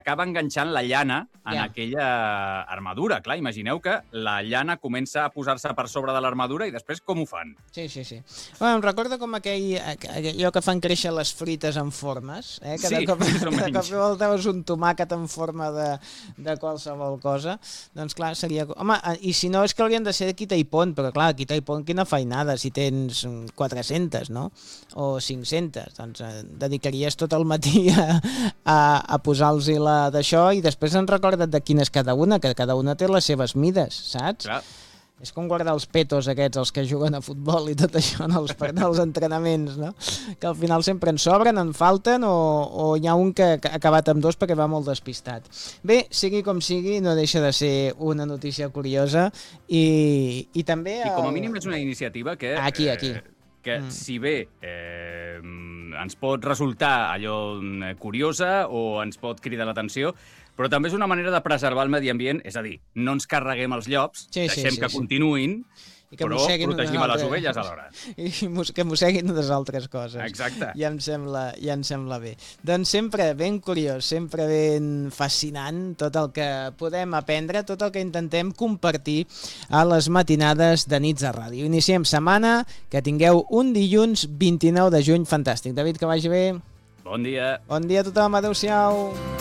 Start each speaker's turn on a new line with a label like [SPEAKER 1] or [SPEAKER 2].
[SPEAKER 1] acaba enganxant la llana en
[SPEAKER 2] Ja.
[SPEAKER 1] aquella armadura. Clar, imagineu que la llana comença a posar-se per sobre de l'armadura i després com ho fan?
[SPEAKER 2] Sí. Bueno, em recorda com allò que fan créixer les frites en formes, eh?
[SPEAKER 1] Sí,
[SPEAKER 2] Cada cop
[SPEAKER 1] més o menys.
[SPEAKER 2] i volta veus un tomàquet en forma de qualsevol cosa. Doncs clar, seria... Home, i si no és que haurien de ser de quita i pont, però clar, quita i pont quina feinada si tens 400, no? O 500. Doncs dedicaries tot el matí a posar-los d'això i després en recorda't de quina és cada una, que cada una té les seves mides, saps?
[SPEAKER 1] Clar.
[SPEAKER 2] És com guardar els petos aquests, els que juguen a futbol i tot això en els entrenaments, no? Que al final sempre en sobren, en falten o hi ha un que ha acabat amb dos perquè va molt despistat. Bé, sigui com sigui, no deixa de ser una notícia curiosa i també...
[SPEAKER 1] I com a mínim és una iniciativa que...
[SPEAKER 2] Aquí.
[SPEAKER 1] Que si bé ens pot resultar allò curiosa o ens pot cridar l'atenció, però també és una manera de preservar el medi ambient, és a dir, no ens carreguem els llops, deixem que continuïn, però protegim a les ovelles alhora.
[SPEAKER 2] I que mosseguin unes altres coses.
[SPEAKER 1] Exacte.
[SPEAKER 2] Ja em sembla bé. Doncs sempre ben curiós, sempre ben fascinant tot el que podem aprendre, tot el que intentem compartir a les matinades de Nits de Ràdio. Iniciem setmana, que tingueu un dilluns 29 de juny fantàstic. David, que vagi bé.
[SPEAKER 1] Bon dia.
[SPEAKER 2] Bon dia a tothom, adeu-siau.